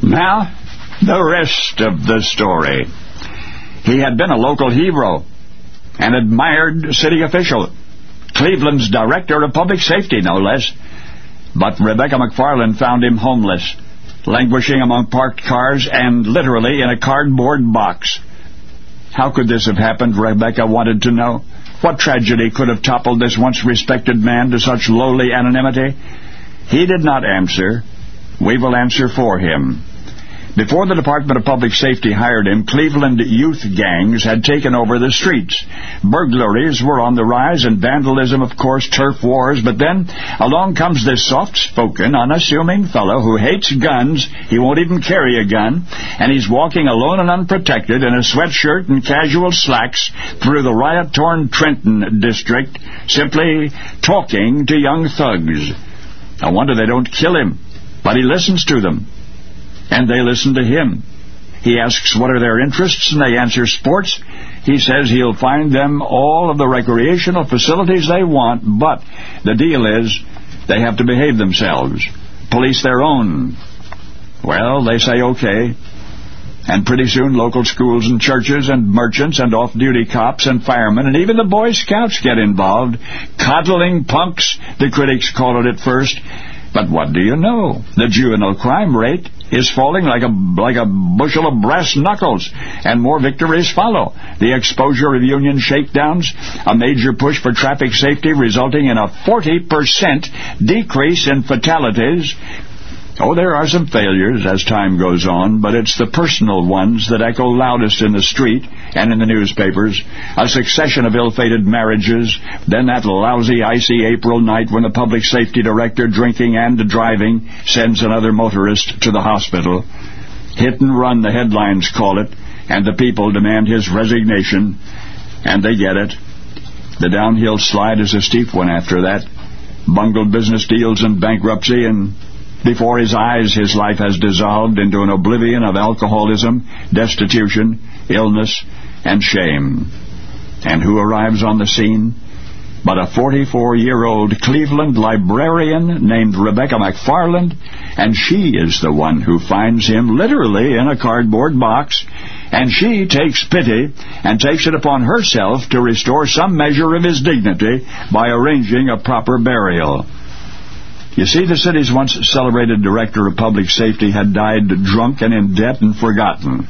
Now, the rest of the story. He had been a local hero, an admired city official, Cleveland's director of public safety, no less. But Rebecca McFarland found him homeless, languishing among parked cars and literally in a cardboard box. How could this have happened, Rebecca wanted to know. What tragedy could have toppled this once respected man to such lowly anonymity? He did not answer. We will answer for him. Before the Department of Public Safety hired him, Cleveland youth gangs had taken over the streets. Burglaries were on the rise, and vandalism, of course, turf wars. But then along comes this soft-spoken, unassuming fellow who hates guns. He won't even carry a gun, and he's walking alone and unprotected in a sweatshirt and casual slacks through the riot-torn Trenton district, simply talking to young thugs. No wonder they don't kill him, but he listens to them. And they listen to him. He asks what are their interests, and they answer sports. He says he'll find them all of the recreational facilities they want, but the deal is they have to behave themselves, police their own. Well, they say okay. And pretty soon local schools and churches and merchants and off-duty cops and firemen and even the Boy Scouts get involved. Coddling punks, the critics called it at first. But what do you know? The juvenile crime rate is falling like a bushel of brass knuckles, and more victories follow. The exposure of union shakedowns, a major push for traffic safety resulting in a 40% decrease in fatalities. Oh, there are some failures as time goes on, but it's the personal ones that echo loudest in the street and in the newspapers. A succession of ill-fated marriages, then that lousy, icy April night when the public safety director, drinking and driving, sends another motorist to the hospital. Hit and run, the headlines call it, and the people demand his resignation, and they get it. The downhill slide is a steep one after that. Bungled business deals and bankruptcy, and before his eyes, his life has dissolved into an oblivion of alcoholism, destitution, illness, and shame. And who arrives on the scene? But a 44-year-old Cleveland librarian named Rebecca McFarland, and she is the one who finds him literally in a cardboard box, and she takes pity and takes it upon herself to restore some measure of his dignity by arranging a proper burial. You see, the city's once celebrated director of public safety had died drunk and in debt and forgotten.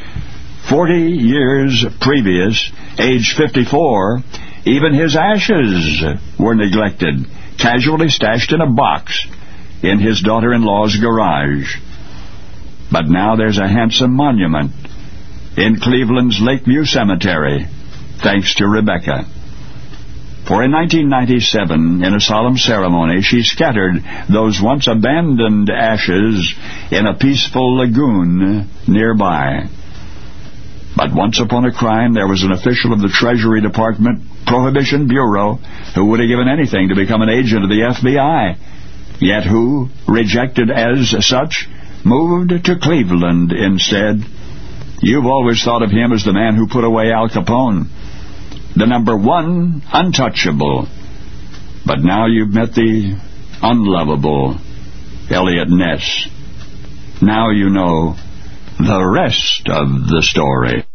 40 years previous, age 54, even his ashes were neglected, casually stashed in a box in his daughter-in-law's garage. But now there's a handsome monument in Cleveland's Lakeview Cemetery, thanks to Rebecca. For in 1997, in a solemn ceremony, she scattered those once abandoned ashes in a peaceful lagoon nearby. But once upon a crime, there was an official of the Treasury Department Prohibition Bureau who would have given anything to become an agent of the FBI, yet who, rejected as such, moved to Cleveland instead. You've always thought of him as the man who put away Al Capone, the number one untouchable. But now you've met the unlovable Eliot Ness. Now you know the rest of the story.